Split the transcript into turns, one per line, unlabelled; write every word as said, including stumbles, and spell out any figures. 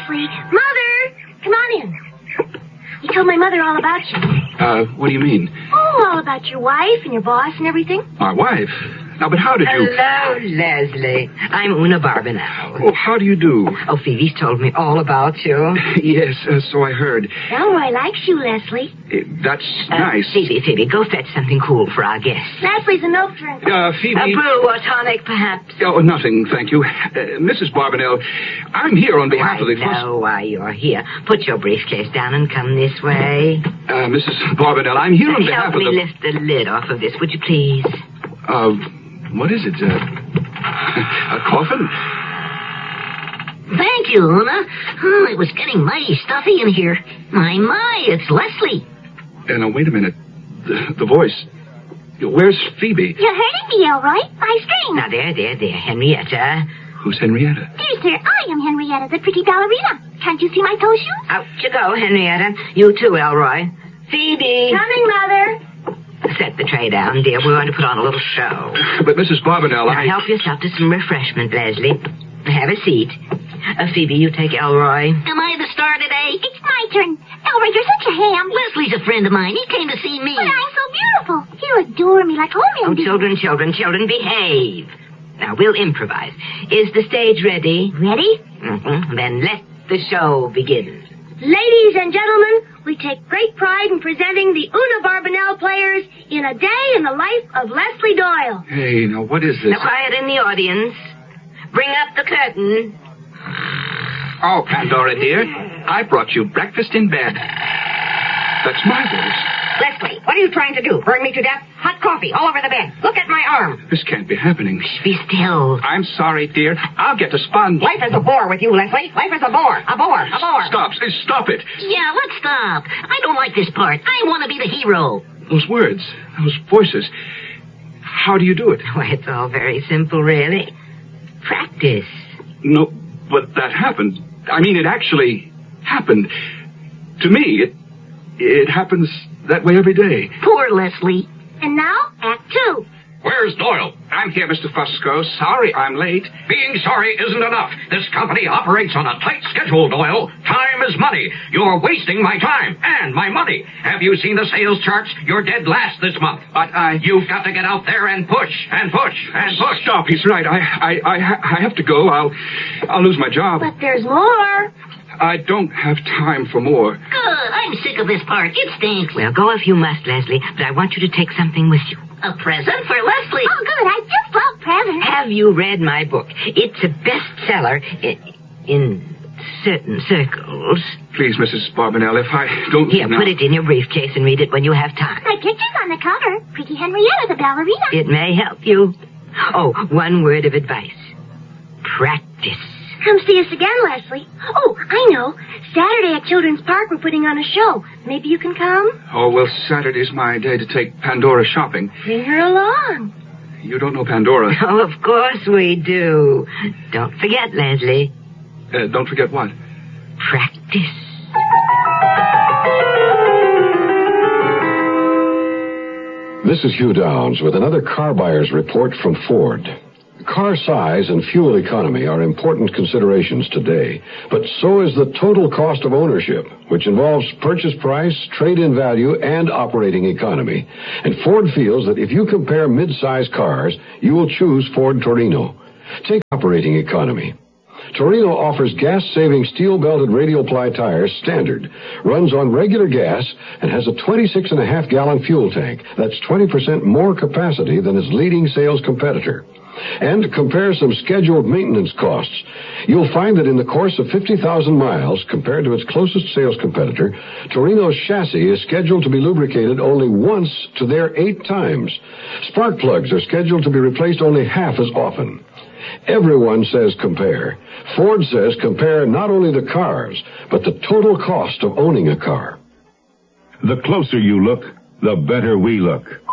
Leslie. Mother! Come on in. You told my mother all about you.
Uh, what do you mean?
Oh, all about your wife and your boss and everything.
My wife? Now, but how did you...
Hello, Leslie. I'm Una Barbanel.
Oh, how do you do?
Oh, Phoebe's told me all about you.
Yes, uh, so I heard.
Elroy likes you, Leslie.
Uh, that's
Uh,
nice.
Phoebe, Phoebe, go fetch something cool for our guests.
Leslie's a milk drinker.
Uh, Phoebe...
A brew or tonic, perhaps?
Oh, nothing, thank you. Uh, Missus Barbanel, I'm here on behalf
I
of the...
know why you're here. Put your briefcase down and come this way.
Uh, Missus Barbanel, I'm here on
Help
behalf of
me
the...
lift the lid off of this, would you please?
Uh, what is it? Uh, a coffin?
Thank you, Una. Oh, it was getting mighty stuffy in here. My, my, it's Leslie.
Uh, no, wait a minute. The, the voice. Where's Phoebe?
You're hurting me, Elroy. My string.
Now, there, there, there, Henrietta.
Who's Henrietta?
Dear sir, I am Henrietta, the pretty ballerina. Can't you see my toe shoes?
Out you go, Henrietta. You too, Elroy. Phoebe.
Coming, Mother.
Set the tray down, dear. We're going to put on a little show.
But Missus Barbanel,
Now,
I...
help yourself to some refreshment, Leslie. Have a seat. Uh, Phoebe, you take Elroy.
Am I the star today?
It's my turn. Elroy, you're such a ham.
Leslie's a friend of mine. He came to see me.
But I'm so beautiful. You adore me like home
Oh,
Indy.
children, children, children, behave. Now, we'll improvise. Is the stage ready?
Ready?
Mm-hmm. Then let the show begin.
Ladies and gentlemen, we take great pride in presenting the Una Barbanel players in A Day in the Life of Leslie Doyle.
Hey, now, what is this?
Now, quiet in the audience. Bring up the curtain.
Oh, Pandora, dear. I brought you breakfast in bed. That's my voice.
Leslie, what are you trying to do? Burn me to death? Hot coffee all over the bed. Look at my arm.
This can't be happening.
Be still.
I'm sorry, dear. I'll get a sponge.
Life is a bore with you, Leslie. Life is a bore. A bore. A bore.
Stop. Say, Stop it.
Yeah, let's stop. I don't like this part. I want to be the hero.
Those words, those voices. How do you do it?
Why, it's all very simple, really. Practice.
No, but that happened. I mean, it actually happened. To me, it it happens that way every day.
Poor Leslie.
And now, Act Two.
Where's Doyle?
I'm here, Mister Fusco. Sorry I'm late.
Being sorry isn't enough. This company operates on a tight schedule, Doyle. Time is money. You're wasting my time and my money. Have you seen the sales charts? You're dead last this month.
But I...
You've got to get out there and push, and push, and push.
Stop, he's right. I I, I, ha- I have to go. I'll, I'll lose my job.
But there's more.
I don't have time for more.
Good. I'm sick of this part. It stinks.
Well, go if you must, Leslie, but I want you to take something with you.
A present for Leslie.
Oh, good. I just love presents.
Have you read my book? It's a bestseller in, in certain circles.
Please, Missus Barbanel, if I don't...
Here,
now-
put it in your briefcase and read it when you have time.
My picture's on the cover. Pretty Henrietta, the ballerina.
It may help you. Oh, one word of advice. Practice.
Come see us again, Leslie. Oh, I know. Saturday at Children's Park, we're putting on a show. Maybe you can come?
Oh, well, Saturday's my day to take Pandora shopping.
Bring her along.
You don't know Pandora.
Oh, of course we do. Don't forget, Leslie.
Uh, don't forget what?
Practice.
This is Hugh Downs with another car buyer's report from Ford. Car size and fuel economy are important considerations today, but so is the total cost of ownership, which involves purchase price, trade-in value, and operating economy. And Ford feels that if you compare mid-size cars, you will choose Ford Torino. Take operating economy. Torino offers gas-saving steel-belted radial-ply tires standard, runs on regular gas, and has a twenty-six and a half gallon fuel tank. That's twenty percent more capacity than its leading sales competitor. And compare some scheduled maintenance costs. You'll find that in the course of fifty thousand miles, compared to its closest sales competitor, Torino's chassis is scheduled to be lubricated only once to their eight times. Spark plugs are scheduled to be replaced only half as often. Everyone says compare. Ford says compare not only the cars, but the total cost of owning a car.
The closer you look, the better we look.